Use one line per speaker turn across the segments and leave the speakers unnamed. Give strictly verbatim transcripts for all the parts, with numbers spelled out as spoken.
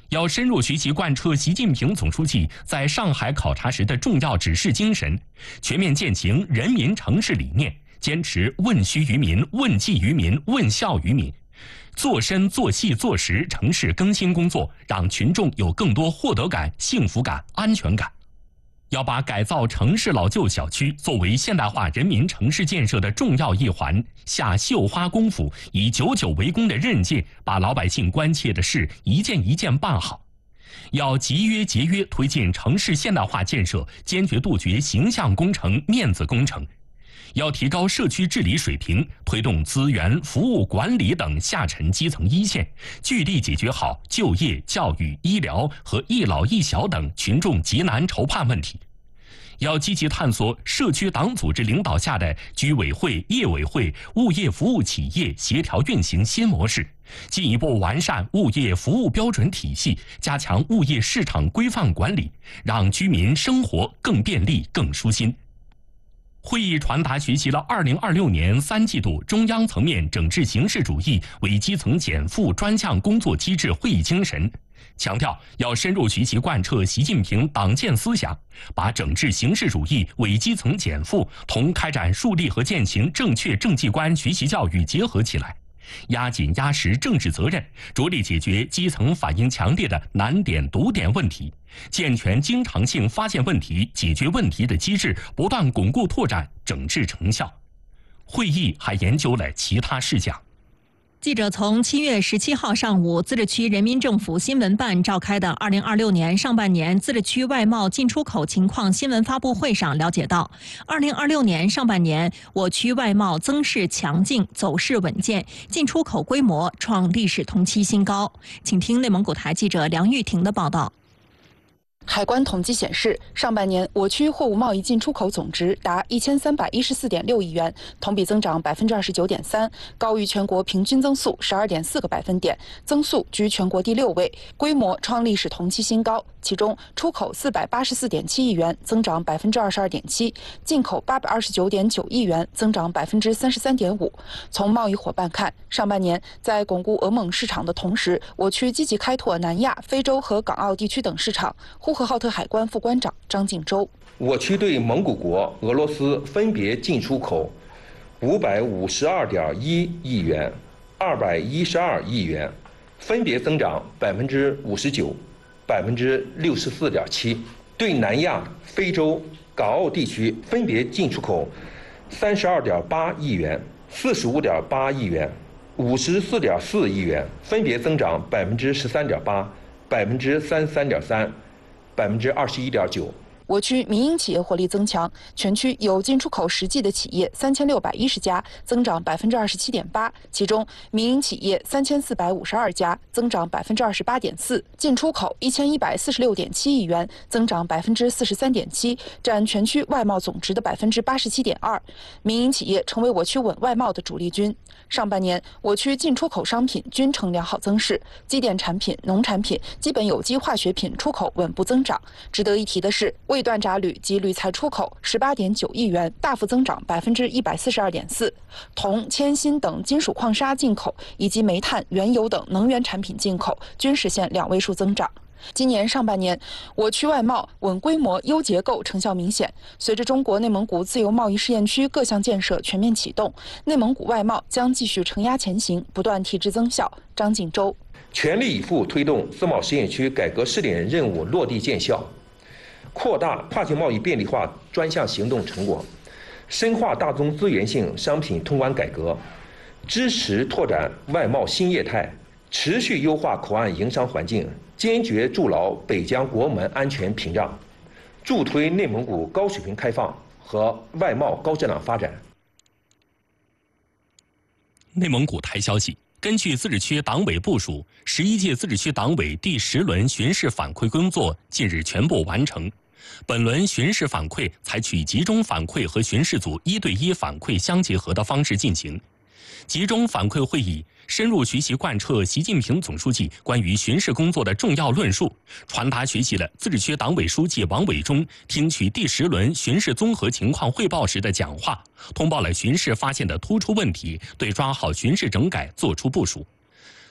要深入学习贯彻习近平总书记在上海考察时的重要指示精神，全面践行人民城市理念，坚持问需于民、问计于民、问效于民，做深做细做实城市更新工作，让群众有更多获得感、幸福感、安全感。要把改造城市老旧小区作为现代化人民城市建设的重要一环，下绣花功夫，以久久为功的韧劲，把老百姓关切的事一件一件办好。要集约节约推进城市现代化建设，坚决杜绝形象工程、面子工程。要提高社区治理水平，推动资源、服务管理等下沉基层一线，聚力解决好就业、教育、医疗和一老一小等群众急难愁盼问题。要积极探索社区党组织领导下的居委会、业委会、物业服务企业协调运行新模式，进一步完善物业服务标准体系，加强物业市场规范管理，让居民生活更便利、更舒心。会议传达学习了二零二六年三季度中央层面整治形式主义为基层减负专项工作机制会议精神，强调要深入学习贯彻习近平党建思想，把整治形式主义为基层减负同开展树立和践行正确政绩观学习教育结合起来，压紧压实政治责任，着力解决基层反映强烈的难点堵点问题，健全经常性发现问题、解决问题的机制，不断巩固拓展整治成效。会议还研究了其他事项。
记者从七月十七号上午自治区人民政府新闻办召开的二零二六年上半年自治区外贸进出口情况新闻发布会上了解到，二零二六年上半年我区外贸增势强劲，走势稳健，进出口规模创历史同期新高。请听内蒙古台记者梁玉婷的报道。
海关统计显示，上半年我区货物贸易进出口总值达一千三百一十四点六亿元，同比增长百分之二十九点三，高于全国平均增速十二点四个百分点，增速居全国第六位，规模创历史同期新高。其中，出口四百八十四点七亿元，增长百分之二十二点七；进口八百二十九点九亿元，增长百分之三十三点五。从贸易伙伴看，上半年在巩固俄蒙市场的同时，我区积极开拓南亚、非洲和港澳地区等市场。呼和浩特海关副关长张敬洲：
我区对蒙古国、俄罗斯分别进出口五百五十二点一亿元、二百一十二亿元，分别增长百分之五十九、百分之六十四点七。对南亚、非洲、港澳地区分别进出口三十二点八亿元、四十五点八亿元、五十四点四亿元，分别增长百分之十三点八、百分之三十三点三。百分之二十一点九。
我区民营企业活力增强，全区有进出口实际的企业三千六百一十家，增长百分之二十七点八。其中，民营企业三千四百五十二家，增长百分之二十八点四；进出口一千一百四十六点七亿元，增长百分之四十三点七，占全区外贸总值的百分之八十七点二。民营企业成为我区稳外贸的主力军。上半年，我区进出口商品均呈良好增势，机电产品、农产品、基本有机化学品出口稳步增长。值得一提的是，未断轧铝及铝材出口十八点九亿元，大幅增长百分之一百四十二点四；铜、铅、锌等金属矿砂进口以及煤炭、原油等能源产品进口均实现两位数增长。今年上半年，我区外贸稳规模、优结构成效明显。随着中国内蒙古自由贸易试验区各项建设全面启动，内蒙古外贸将继续承压前行，不断提质增效。张敬洲：
全力以赴推动自贸试验区改革试点任务落地见效，扩大跨境贸易便利化专项行动成果，深化大宗资源性商品通关改革，支持拓展外贸新业态，持续优化口岸营商环境，坚决筑牢北疆国门安全屏障，助推内蒙古高水平开放和外贸高质量发展。
内蒙古台消息，根据自治区党委部署，十一届自治区党委第十轮巡视反馈工作近日全部完成。本轮巡视反馈采取集中反馈和巡视组一对一反馈相结合的方式进行。集中反馈会议深入学习贯彻习近平总书记关于巡视工作的重要论述，传达学习了自治区党委书记王伟忠听取第十轮巡视综合情况汇报时的讲话，通报了巡视发现的突出问题，对抓好巡视整改作出部署。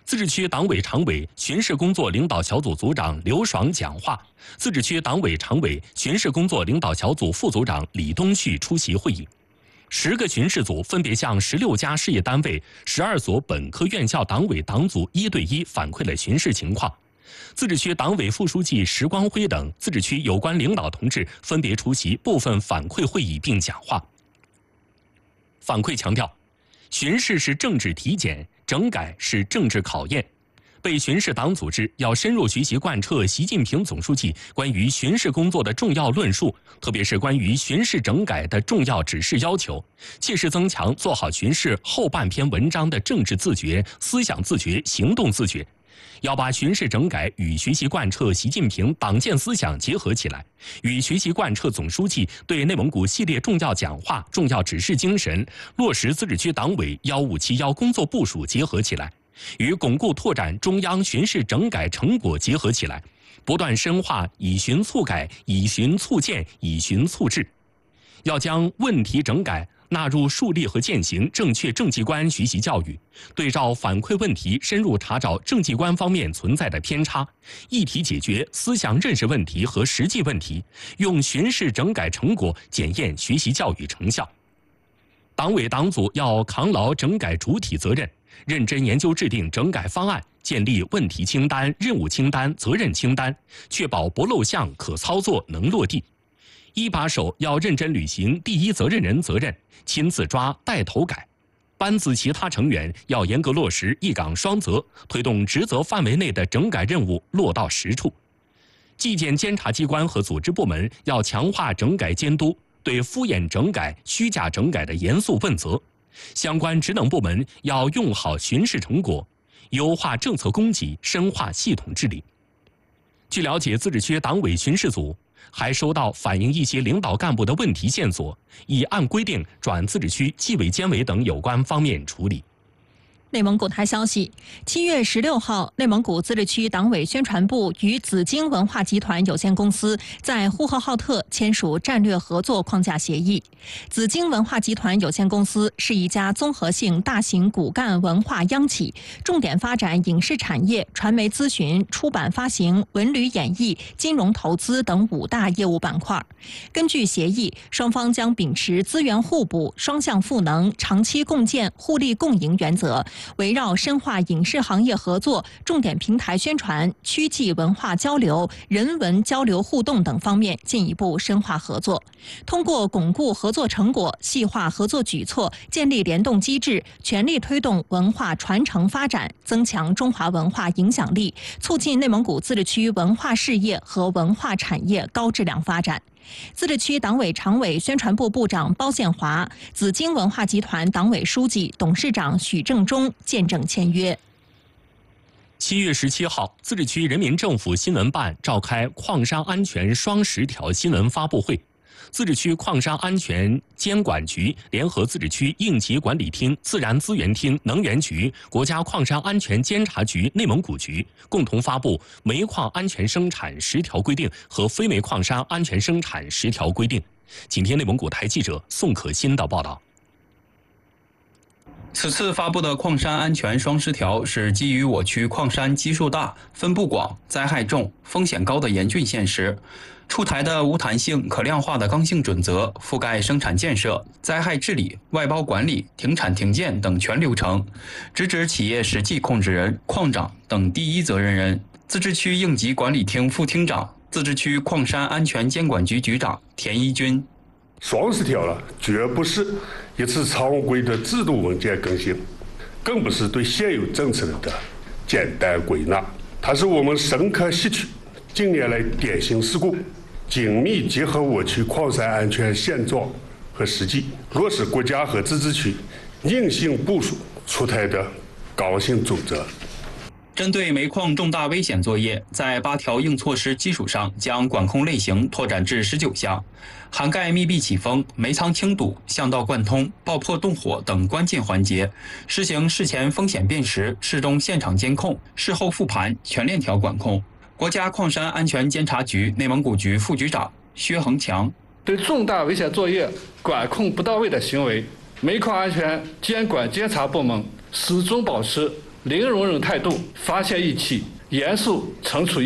自治区党委常委、巡视工作领导小组组长刘爽讲话，自治区党委常委、巡视工作领导小组副组长李东旭出席会议。十个巡视组分别向十六家事业单位、十二所本科院校党委党组一对一反馈了巡视情况。自治区党委副书记石光辉等自治区有关领导同志分别出席部分反馈会议并讲话。反馈强调，巡视是政治体检，整改是政治考验。被巡视党组织要深入学习贯彻习近平总书记关于巡视工作的重要论述，特别是关于巡视整改的重要指示要求，切实增强做好巡视后半篇文章的政治自觉、思想自觉、行动自觉。要把巡视整改与学习贯彻习近平党建思想结合起来，与学习贯彻总书记对内蒙古系列重要讲话、重要指示精神，落实自治区党委幺五七幺工作部署结合起来，与巩固拓展中央巡视整改成果结合起来，不断深化以巡促改、以巡促建、以巡促治。要将问题整改纳入树立和践行正确政绩观学习教育，对照反馈问题深入查找政绩观方面存在的偏差，一体解决思想认识问题和实际问题，用巡视整改成果检验学习教育成效。党委党组要扛牢整改主体责任，认真研究制定整改方案，建立问题清单、任务清单、责任清单，确保不露相、可操作、能落地。一把手要认真履行第一责任人责任，亲自抓带头改。班子其他成员要严格落实一岗双责，推动职责范围内的整改任务落到实处。纪检监察机关和组织部门要强化整改监督，对敷衍整改、虚假整改的严肃问责。相关职能部门要用好巡视成果，优化政策供给，深化系统治理。据了解，自治区党委巡视组还收到反映一些领导干部的问题线索，已按规定转自治区纪委监委等有关方面处理。
内蒙古台消息，七月十六号，内蒙古自治区党委宣传部与紫荆文化集团有限公司在呼和浩特签署战略合作框架协议。紫荆文化集团有限公司是一家综合性大型骨干文化央企，重点发展影视产业、传媒咨询、出版发行、文旅演艺、金融投资等五大业务板块。根据协议，双方将秉持资源互补、双向赋能、长期共建、互利共赢原则，围绕深化影视行业合作、重点平台宣传、区际文化交流、人文交流互动等方面进一步深化合作。通过巩固合作成果、细化合作举措、建立联动机制，全力推动文化传承发展，增强中华文化影响力，促进内蒙古自治区文化事业和文化产业高质量发展。自治区党委常委、宣传部部长包宪华、紫荆文化集团党委书记、董事长许正忠见证签约。
七月十七号，自治区人民政府新闻办召开矿山安全双十条新闻发布会。自治区矿山安全监管局联合自治区应急管理厅、自然资源厅、能源局、国家矿山安全监察局内蒙古局共同发布煤矿安全生产十条规定和非煤矿山安全生产十条规定。请听内蒙古台记者宋可欣的报道。
此次发布的矿山安全双十条是基于我区矿山基数大、分布广、灾害重、风险高的严峻现实，出台的无弹性、可量化的刚性准则，覆盖生产建设、灾害治理、外包管理、停产停建等全流程，直指企业实际控制人、矿长等第一责任人。自治区应急管理厅副厅长、自治区矿山安全监管局局长田一军。
双十条了，绝不是一次常规的制度文件更新，更不是对现有政策的简单归纳，它是我们深刻吸取近年来典型事故，紧密结合我区矿山安全现状和实际，落实国家和自治区硬性部署出台的刚性准则。
针对煤矿重大危险作业，在八条硬措施基础上，将管控类型拓展至十九项，涵盖密闭起风、煤仓清堵、巷道贯通、爆破动火等关键环节，实行事前风险辨识、事中现场监控、事后复盘全链条管控。国家矿山安全监察局内蒙古局副局长薛恒强：
对重大危险作业管控不到位的行为，煤矿安全监管监察部门始终保持零容忍态度，发现义气，严肃惩处。